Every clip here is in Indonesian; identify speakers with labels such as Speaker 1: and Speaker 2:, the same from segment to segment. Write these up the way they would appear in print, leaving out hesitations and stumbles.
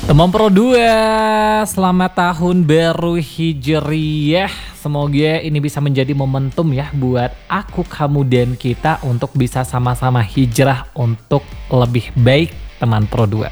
Speaker 1: Teman Pro 2, selamat tahun baru Hijriyah. Semoga ini bisa menjadi momentum ya buat aku, kamu, dan kita untuk bisa sama-sama hijrah untuk lebih baik, teman Pro 2.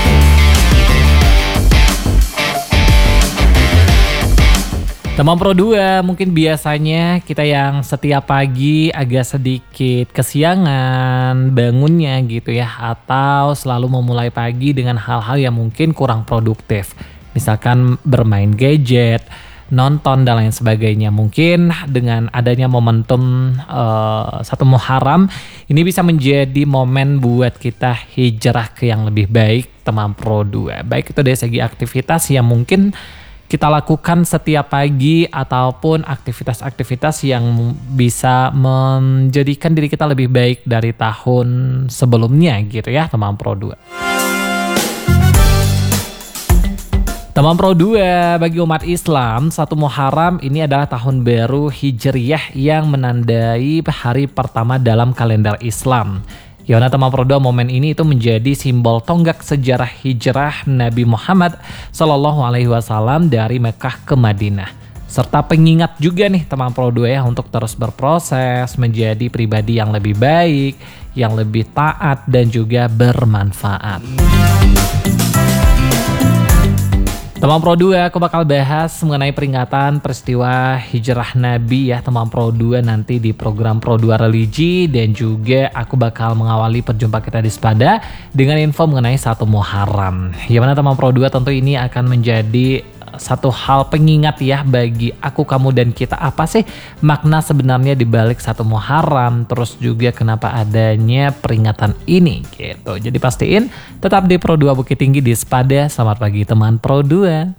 Speaker 1: Teman Pro 2, mungkin biasanya kita yang setiap pagi agak sedikit kesiangan bangunnya gitu ya, atau selalu memulai pagi dengan hal-hal yang mungkin kurang produktif. Misalkan bermain gadget, nonton dan lain sebagainya. Mungkin dengan adanya momentum 1 Muharram ini bisa menjadi momen buat kita hijrah ke yang lebih baik, teman Pro 2. Baik itu dari segi aktivitas yang mungkin kita lakukan setiap pagi ataupun aktivitas-aktivitas yang bisa menjadikan diri kita lebih baik dari tahun sebelumnya gitu ya, teman Pro 2. Teman Pro 2, bagi umat Islam, 1 Muharram ini adalah tahun baru Hijriyah yang menandai hari pertama dalam kalender Islam. Yona teman Pro 2, momen ini itu menjadi simbol tonggak sejarah hijrah Nabi Muhammad SAW dari Mekah ke Madinah. Serta pengingat juga nih teman Pro 2 ya untuk terus berproses menjadi pribadi yang lebih baik, yang lebih taat dan juga bermanfaat. Teman Pro 2, aku bakal bahas mengenai peringatan peristiwa hijrah Nabi ya teman Pro 2 nanti di program Pro 2 Religi, dan juga aku bakal mengawali perjumpaan kita di Sepada dengan info mengenai 1 Muharram. Ya mana teman Pro 2, tentu ini akan menjadi satu hal pengingat ya bagi aku, kamu, dan kita. Apa sih makna sebenarnya di balik 1 Muharram, terus juga kenapa adanya peringatan ini gitu. Jadi pastiin tetap di Pro 2 Bukit Tinggi di Sepada. Selamat pagi teman Pro 2.